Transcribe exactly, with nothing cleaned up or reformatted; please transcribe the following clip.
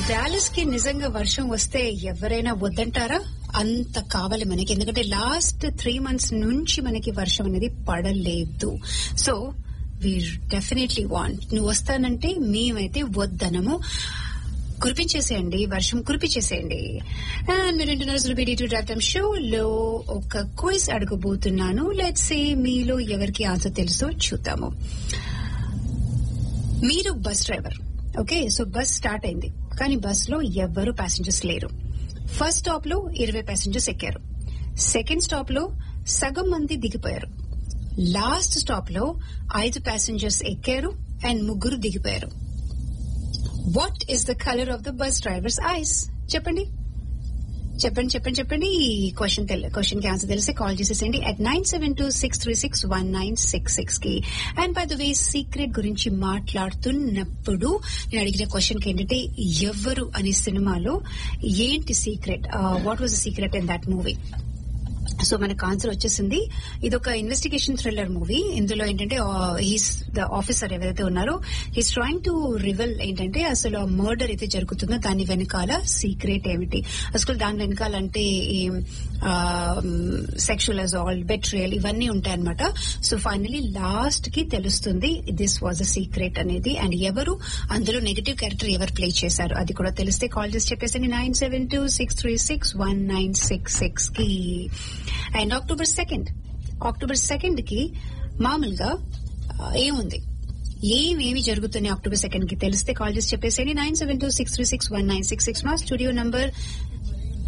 Dallas కి నిజంగా వర్షం వస్తే ఎవరైనా వద్దంటారా? అంత కావాలి మనకి, ఎందుకంటే లాస్ట్ త్రీ మంత్స్ నుంచి మనకి వర్షం అనేది పడలేదు. సో వీ డెఫినెట్లీ వాంట్, నువ్వు వస్తానంటే మేమైతే వద్దనము. కురిపించేసేయండి, వర్షం కురిపించేసేయండి. అండ్ మీరు international beedi to drive time షోలో ఒక క్విజ్ అడగబోతున్నాను. లెట్స్ సే మీలో ఎవరికి ఆన్సర్ తెలుసో చూద్దాము. మీరు bus driver, okay? So bus start అయింది, కానీ బస్ లో ఎవ్వరు ప్యాసింజర్స్ లేరు. ఫస్ట్ స్టాప్ లో ఇరవై ప్యాసింజర్స్ ఎక్కారు, సెకండ్ స్టాప్ లో సగం మంది దిగిపోయారు, లాస్ట్ స్టాప్ లో ఐదు ప్యాసింజర్స్ ఎక్కారు అండ్ ముగ్గురు దిగిపోయారు. What is the colour of the bus drivers ice? చెప్పండి చెప్పండి చెప్పండి చెప్పండి. ఈ క్వశ్చన్ క్వశ్చన్ కి ఆన్సర్ తెలిస్తే call చేసేసండి at nine seven two six three six one nine six six కి. And by the way, secret గురించి మాట్లాడుతున్నప్పుడు నేను అడిగిన క్వశ్చన్ కి ఏంటంటే, ఎవరు అనే సినిమాలో ఏంటి secret? What was the secret in that movie? So మనకు ఆన్సర్ వచ్చేసింది. ఇది ఒక ఇన్వెస్టిగేషన్ థ్రిల్లర్ మూవీ. ఇందులో ఏంటంటే హీస్ ద ఆఫీసర్ ఎవరైతే ఉన్నారో, హీస్ ట్రైంగ్ టు రివెల్ ఏంటంటే అసలు ఆ మర్డర్ అయితే జరుగుతుందో దాని వెనకాల సీక్రెట్ ఏమిటి, అసలు దాని వెనకాల అంటే సెక్షువల్ అసాల్ట్, బెట్రియల్, ఇవన్నీ ఉంటాయన్నమాట. సో ఫైనలీ లాస్ట్ కి తెలుస్తుంది దిస్ వాజ్ అ సీక్రెట్ అనేది. అండ్ ఎవరు అందులో నెగటివ్ క్యారెక్టర్ ఎవరు ప్లే చేశారు అది కూడా తెలిస్తే కాల్ చేసి చెప్పేసి nine seven two six three six one nine six six కి. And October second October second కి మామూలుగా ఏముంది, ఏమేమి జరుగుతున్నాయి అక్టోబర్ సెకండ్ కి తెలిస్తే కాల్ చేసి చెప్పేసేయండి nine seven two six three six one nine six six. మా స్టూడియో నంబర్